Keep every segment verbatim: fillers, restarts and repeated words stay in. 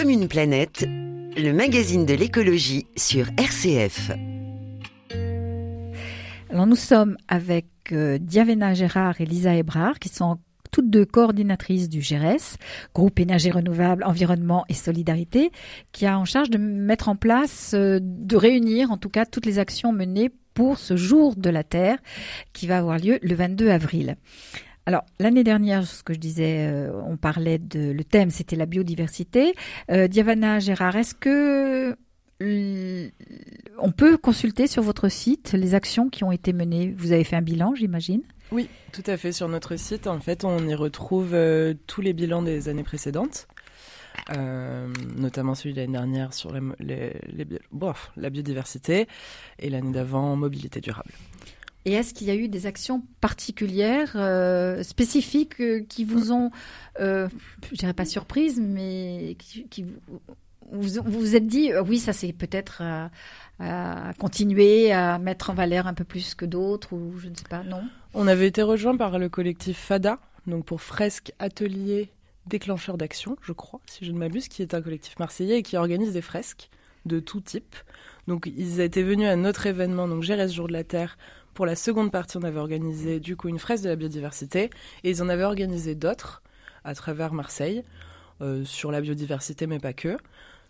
Comme une planète, le magazine de l'écologie sur R C F. Alors nous sommes avec euh, Diavena Gérard et Lisa Ebrard qui sont toutes deux coordinatrices du G E R E S, Groupe Énergie Renouvelable, Environnement et Solidarité, qui a en charge de mettre en place, euh, de réunir en tout cas toutes les actions menées pour ce jour de la Terre qui va avoir lieu le vingt-deux avril. Alors, l'année dernière, ce que je disais, euh, on parlait de... Le thème, c'était la biodiversité. Euh, Diavena Gérard, est-ce que... On peut consulter sur votre site les actions qui ont été menées. Vous avez fait un bilan, j'imagine ? Oui, tout à fait. Sur notre site, en fait, on y retrouve euh, tous les bilans des années précédentes, euh, notamment celui de l'année dernière sur les, les, les, bof, la biodiversité et l'année d'avant, mobilité durable. Et est-ce qu'il y a eu des actions particulières, euh, spécifiques, euh, qui vous ont, euh, je dirais pas surprise, mais qui, qui vous, vous vous êtes dit, euh, oui, ça c'est peut-être à, à continuer à mettre en valeur un peu plus que d'autres, ou je ne sais pas, non ? On avait été rejoint par le collectif FADA, donc pour Fresques, Ateliers, Déclencheurs d'action, je crois, si je ne m'abuse, qui est un collectif marseillais et qui organise des fresques de tout type. Donc ils étaient venus à notre événement, donc G E R E S Jour de la Terre. Pour la seconde partie, on avait organisé du coup une fresque de la biodiversité et ils en avaient organisé d'autres à travers Marseille, euh, sur la biodiversité, mais pas que.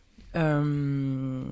Euh,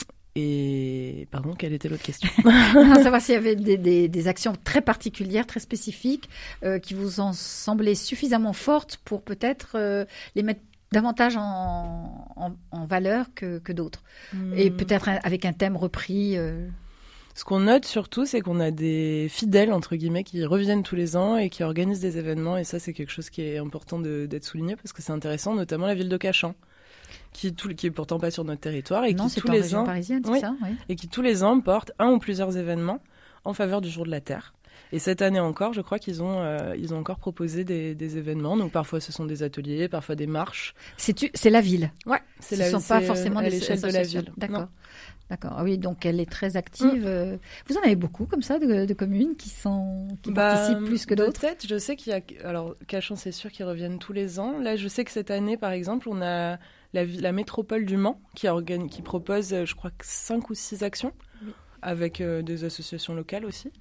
et pardon, quelle était l'autre question ? Non, savoir s'il y avait des, des, des actions très particulières, très spécifiques, euh, qui vous ont semblé suffisamment fortes pour peut-être euh, les mettre davantage en, en, en valeur que, que d'autres. Mmh. Et peut-être avec un thème repris. Euh... Ce qu'on note surtout, c'est qu'on a des fidèles, entre guillemets, qui reviennent tous les ans et qui organisent des événements. Et ça, c'est quelque chose qui est important de, d'être souligné parce que c'est intéressant, notamment la ville de Cachan, qui, tout, qui est pourtant pas sur notre territoire et non, qui c'est tous pas les en région ans, parisienne, c'est oui, ça, oui. et qui tous les ans porte un ou plusieurs événements en faveur du jour de la Terre. Et cette année encore, je crois qu'ils ont, euh, ils ont encore proposé des, des événements. Donc parfois, ce sont des ateliers, parfois des marches. C'est, tu, c'est la ville. Ouais, c'est Ce la, ne sont pas forcément à des l'échelle de la ville. D'accord. Non. D'accord. Ah oui, donc elle est très active. Mmh. Vous en avez beaucoup comme ça de, de communes qui sont qui bah, participent plus que d'autres. Peut-être. Je sais qu'il y a. Alors Cachan, c'est sûr qu'ils reviennent tous les ans. Là, je sais que cette année, par exemple, on a la, la métropole du Mans qui, organi- qui propose, je crois, cinq ou six actions oui. avec euh, des associations locales aussi.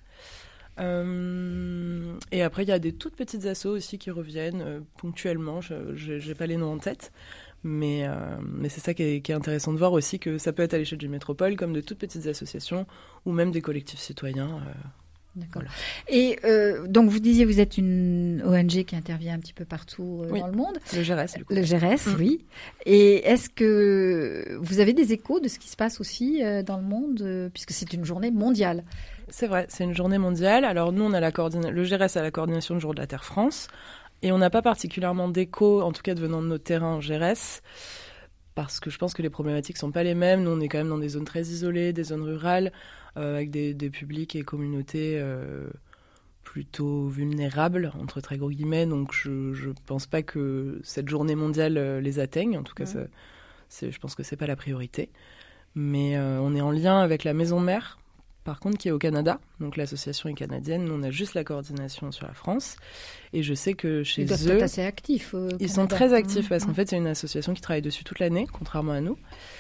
Euh, et après, il y a des toutes petites assos aussi qui reviennent euh, ponctuellement. Je n'ai pas les noms en tête. Mais, euh, mais c'est ça qui est, qui est intéressant de voir aussi, que ça peut être à l'échelle d'une métropole, comme de toutes petites associations, ou même des collectifs citoyens. Euh, D'accord. Voilà. Et euh, donc, vous disiez, vous êtes une O N G qui intervient un petit peu partout euh, oui. dans le monde. Le G E R E S, du coup. Le G E R E S, mmh. oui. Et est-ce que vous avez des échos de ce qui se passe aussi euh, dans le monde, euh, puisque c'est une journée mondiale ? C'est vrai, c'est une journée mondiale. Alors, nous, on a la coordina- le G E R E S a la coordination du Jour de la Terre France. Et on n'a pas particulièrement d'écho, en tout cas devenant de nos terrains en G E R E S, parce que je pense que les problématiques ne sont pas les mêmes. Nous, on est quand même dans des zones très isolées, des zones rurales, euh, avec des, des publics et communautés euh, plutôt vulnérables, entre très gros guillemets. Donc, je ne pense pas que cette journée mondiale euh, les atteigne. En tout cas, mmh. ça, c'est, je pense que ce n'est pas la priorité. Mais euh, on est en lien avec la maison mère, par contre, qui est au Canada. Donc, l'association est canadienne. Nous, on a juste la coordination sur la France. Et je sais que chez ils eux... Ils doivent être assez actifs. Euh, ils sont très actifs mmh. parce qu'en fait, c'est une association qui travaille dessus toute l'année, contrairement à nous.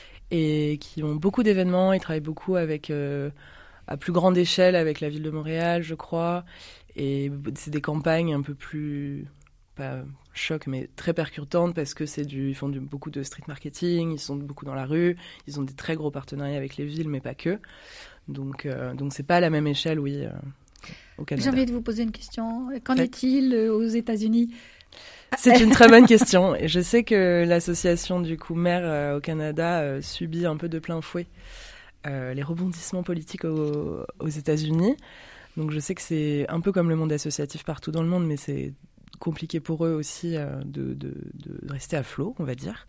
Et qui ont beaucoup d'événements. Ils travaillent beaucoup avec, euh, à plus grande échelle avec la ville de Montréal, je crois. Et c'est des campagnes un peu plus... pas choc, mais très percutantes parce que c'est du, ils font du, beaucoup de street marketing. Ils sont beaucoup dans la rue. Ils ont des très gros partenariats avec les villes, mais pas que. Donc, euh, donc c'est pas à la même échelle, oui, euh, au Canada. J'ai envie de vous poser une question. Qu'en Fait. est-il euh, aux États-Unis ? C'est une très bonne question. Et je sais que l'association du coup Mère euh, au Canada euh, subit un peu de plein fouet euh, les rebondissements politiques au, aux États-Unis. Donc je sais que c'est un peu comme le monde associatif partout dans le monde, mais c'est compliqué pour eux aussi euh, de, de, de rester à flot, on va dire.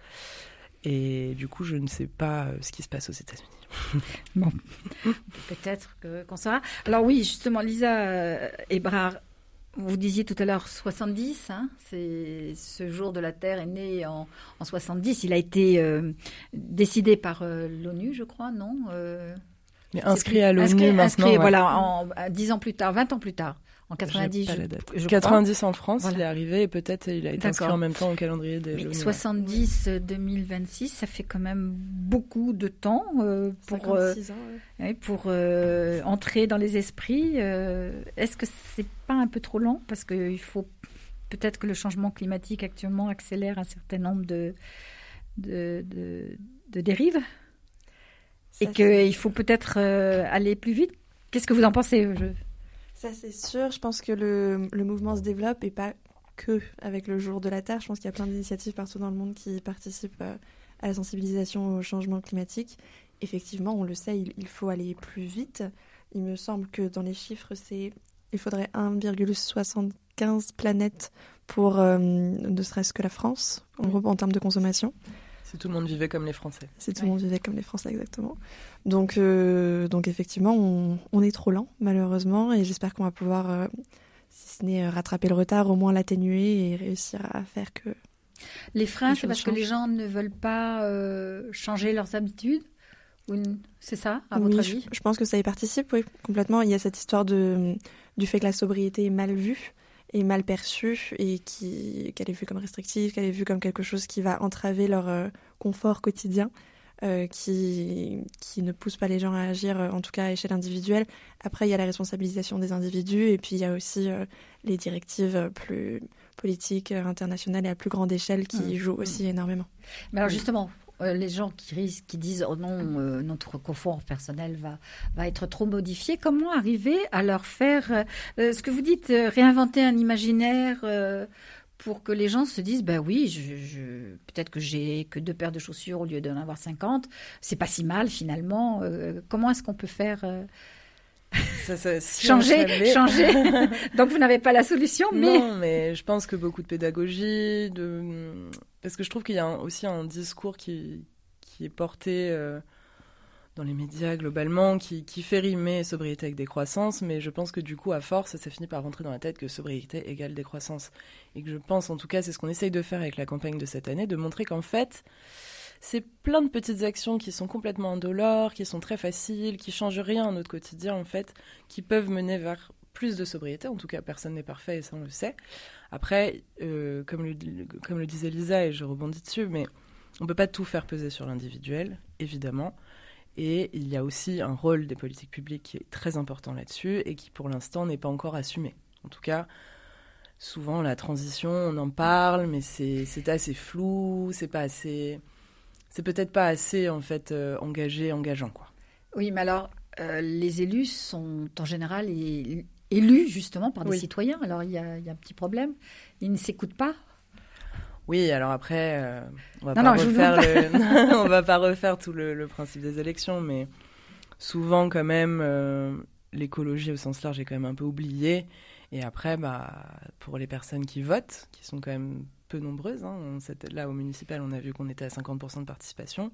Et du coup, je ne sais pas euh, ce qui se passe aux États-Unis. Bon, peut-être que, qu'on saura. Alors oui, justement, Lisa euh, Ebrard, vous disiez tout à l'heure soixante-dix, hein, c'est, ce jour de la Terre est né en, en soixante-dix. Il a été euh, décidé par euh, l'ONU, je crois, non euh, Mais inscrit à l'ONU inscrit, maintenant. inscrit, ouais. Voilà, en, dix ans plus tard, vingt ans plus tard. En quatre-vingt-dix, pas je, la date. je quatre-vingt-dix crois. en France, Voilà. il est arrivé et peut-être il a été D'accord. inscrit en même temps au calendrier des Mais l'ONU. soixante-dix deux mille vingt-six, ça fait quand même beaucoup de temps euh, pour, euh, cinquante-six ans, ouais. ouais, pour euh, entrer dans les esprits. Euh, est-ce que c'est pas un peu trop lent? Parce qu'il faut peut-être que le changement climatique actuellement accélère un certain nombre de, de, de, de dérives Ça, et qu'il faut peut-être euh, aller plus vite. Qu'est-ce que vous en pensez? Je... Ça, c'est sûr. Je pense que le, le mouvement se développe et pas que avec le jour de la Terre. Je pense qu'il y a plein d'initiatives partout dans le monde qui participent euh, à la sensibilisation au changement climatique. Effectivement, on le sait, il, il faut aller plus vite. Il me semble que dans les chiffres, c'est il faudrait un virgule soixante-quinze planètes pour euh, ne serait-ce que la France, en gros, en termes de consommation. Si tout le monde vivait comme les Français. Si tout Ouais. le monde vivait comme les Français, exactement. Donc, euh, donc effectivement, on, on est trop lent, malheureusement, et j'espère qu'on va pouvoir, euh, si ce n'est euh, rattraper le retard, au moins l'atténuer et réussir à faire que... Les freins, Les c'est choses parce que les changent. gens ne veulent pas euh, changer leurs habitudes? Ou une- C'est ça, à oui, votre je, avis? je pense que ça y participe, oui, complètement. Il y a cette histoire de, du fait que la sobriété est mal vue et mal perçue et qui, qu'elle est vue comme restrictive, qu'elle est vue comme quelque chose qui va entraver leur euh, confort quotidien, euh, qui, qui ne pousse pas les gens à agir, euh, en tout cas à échelle individuelle. Après, il y a la responsabilisation des individus et puis il y a aussi euh, les directives euh, plus politiques, euh, internationales et à plus grande échelle qui Mmh. jouent aussi énormément. Mais alors Oui. justement, euh, les gens qui risquent, qui disent oh non, euh, notre confort personnel va va être trop modifié. Comment arriver à leur faire euh, euh, ce que vous dites, euh, réinventer un imaginaire euh, pour que les gens se disent ben oui, je, je- peut-être que j'ai que deux paires de chaussures au lieu d'en avoir cinquante, c'est pas si mal finalement. Euh, comment est-ce qu'on peut faire euh, Ça, ça, si on changer, savait- changer Donc vous n'avez pas la solution, mais Non, mais je pense que beaucoup de pédagogie, de... parce que je trouve qu'il y a un- aussi un discours qui, qui est porté euh, dans les médias globalement, qui, qui fait rimer sobriété avec décroissance, mais je pense que du coup, à force, ça finit par rentrer dans la tête que sobriété égale décroissance. Et que je pense, en tout cas, c'est ce qu'on essaye de faire avec la campagne de cette année, de montrer qu'en fait, c'est plein de petites actions qui sont complètement indolores, qui sont très faciles, qui changent rien à notre quotidien, en fait, qui peuvent mener vers plus de sobriété. En tout cas, personne n'est parfait et ça, on le sait. Après, euh, comme, le, comme le disait Lisa, et je rebondis dessus, mais on ne peut pas tout faire peser sur l'individuel, évidemment. Et il y a aussi un rôle des politiques publiques qui est très important là-dessus et qui, pour l'instant, n'est pas encore assumé. En tout cas, souvent, la transition, on en parle, mais c'est, c'est assez flou, c'est pas assez... C'est peut-être pas assez, en fait, euh, engagé, engageant, quoi. oui, mais alors euh, les élus sont en général é- élus justement par des Oui. citoyens. Alors il y a, il y a un petit problème, ils ne s'écoutent pas. Oui, alors après, euh, on va Non, pas non, je vous refaire demande le... on va pas refaire tout le, le principe des élections, mais souvent quand même, euh, l'écologie au sens large est quand même un peu oubliée. Et après, bah, pour les personnes qui votent, qui sont quand même peu nombreuses, hein, on, c'était- là au municipal, on a vu qu'on était à cinquante pour cent de participation.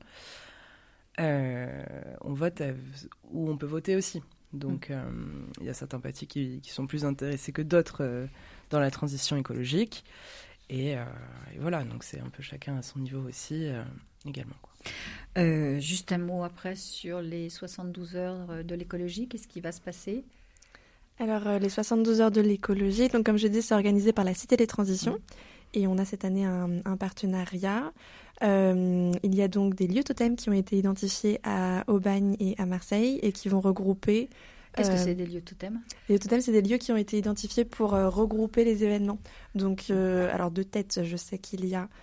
Euh, on vote à- où on peut voter aussi. Donc, euh, il y a certains partis qui, qui sont plus intéressés que d'autres euh, dans la transition écologique. Et, euh, et voilà, donc c'est un peu chacun à son niveau aussi, euh, également, quoi. Euh, juste un mot après sur les soixante-douze heures de l'écologie, qu'est-ce qui va se passer? Alors, euh, les soixante-douze heures de l'écologie, donc comme je dis, c'est organisé par la Cité des Transitions. Et on a cette année un, un partenariat. Euh, il y a donc des lieux totems qui ont été identifiés à Aubagne et à Marseille et qui vont regrouper... Qu'est-ce que euh, c'est des lieux totems? Les lieux totems, c'est des lieux qui ont été identifiés pour euh, regrouper les événements. Donc, euh, alors de tête, je sais qu'il y a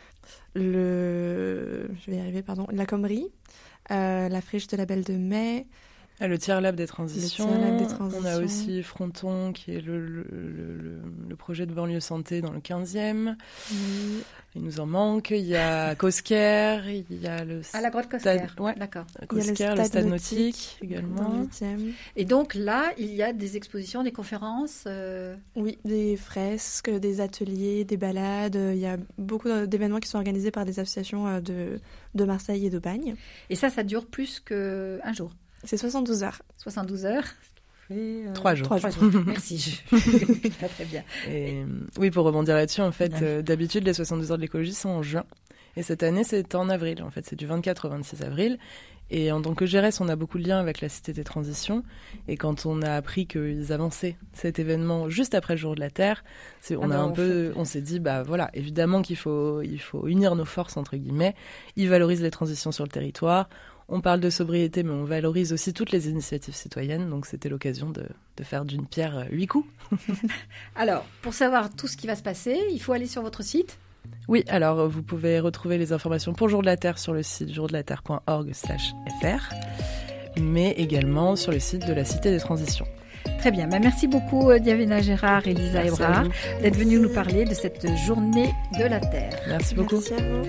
le... Je vais y arriver, pardon. La Commerie, euh, la Friche de la Belle de Mai... Ah, le Tiers Lab des Transitions. Le Tiers Lab des On a Transitions. aussi Fronton, qui est le, le, le, le- le projet de banlieue santé dans le quinzième. Oui. Il nous en manque. Il y a Cosquer, il y a le À la grotte Cosquer. Stade- ouais. D'accord. Il y a Cosquer, le stade nautique, dans également. le huitième. Et donc là, il y a des expositions, des conférences. euh, Oui, des fresques, des ateliers, des balades. Il y a beaucoup d'événements qui sont organisés par des associations euh, de, de Marseille et d'Aubagne. Et ça, ça dure plus qu'un jour. C'est soixante-douze heures. soixante-douze heures. Fait, euh, Trois jours. Trois Trois jours. jours. Merci. Je... Pas très bien. Et, euh, oui, pour rebondir là-dessus, en fait, Ouais. euh, d'habitude, les soixante-deux heures de l'écologie sont en juin. Et cette année, c'est en avril. En fait, c'est du vingt-quatre au vingt-six avril. Et en tant que G R E S, on a beaucoup de liens avec la Cité des Transitions. Et quand on a appris qu'ils avançaient cet événement juste après le Jour de la Terre, c'est, on, ah a un on, peu, fait... on s'est dit, bah voilà, évidemment qu'il faut, il faut unir nos forces, entre guillemets. Ils valorisent les transitions sur le territoire. On parle de sobriété, mais on valorise aussi toutes les initiatives citoyennes. Donc, c'était l'occasion de, de faire d'une pierre huit coups. Alors, pour savoir tout ce qui va se passer, il faut aller sur votre site. Oui, alors vous pouvez retrouver les informations pour Jour de la Terre sur le site jour de la terre point org slash f r, mais également sur le site de la Cité des Transitions. Très bien, bah merci beaucoup Diavena Gérard et Lisa Ebrard d'être venus nous parler de cette journée de la Terre. Merci beaucoup. Merci à vous.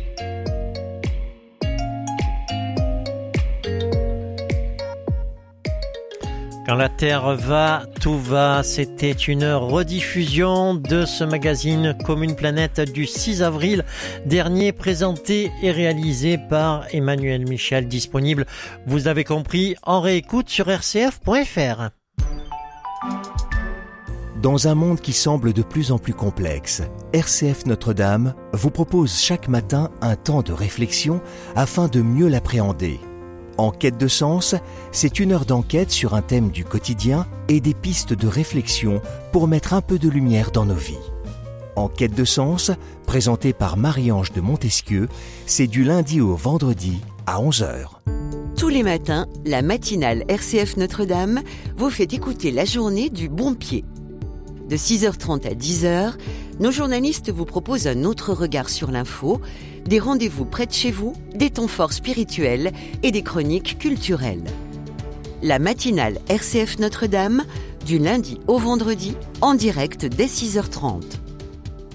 Quand la Terre va, tout va. C'était une rediffusion de ce magazine Commune Planète du six avril dernier, présenté et réalisé par Emmanuel Michel, disponible, vous avez compris, en réécoute sur r c f point f r. Dans un monde qui semble de plus en plus complexe, R C F Notre-Dame vous propose chaque matin un temps de réflexion afin de mieux l'appréhender. En quête de sens, c'est une heure d'enquête sur un thème du quotidien et des pistes de réflexion pour mettre un peu de lumière dans nos vies. En quête de sens, présenté par Marie-Ange de Montesquieu, c'est du lundi au vendredi à onze heures. Tous les matins, la matinale R C F Notre-Dame vous fait écouter la journée du bon pied. De six heures trente à dix heures, nos journalistes vous proposent un autre regard sur l'info, des rendez-vous près de chez vous, des temps forts spirituels et des chroniques culturelles. La matinale R C F Notre-Dame, du lundi au vendredi, en direct dès six heures trente.